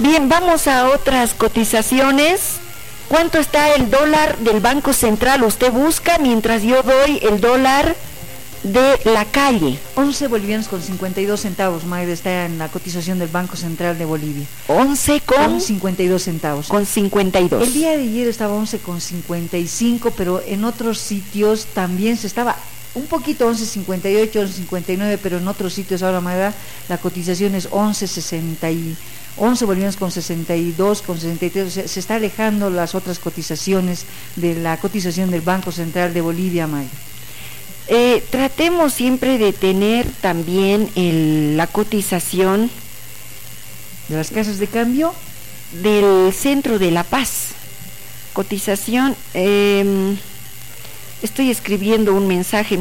Bien, vamos a otras cotizaciones. ¿Cuánto está el dólar del Banco Central? Usted busca mientras yo doy el dólar de la calle. 11 bolivianos con 52 centavos, Mayra, está en la cotización del Banco Central de Bolivia. 11 con 52 centavos. Con 52. El día de ayer estaba 11 con 55, pero en otros sitios también se estaba un poquito 11.58, 11.59, pero en otros sitios ahora, Mayra, la cotización es 11 bolivianos con 62, con 63, o sea, se está alejando las otras cotizaciones de la cotización del Banco Central de Bolivia, Mayra. Tratemos siempre de tener también la cotización de las casas de cambio del Centro de La Paz. Cotización, estoy escribiendo un mensaje.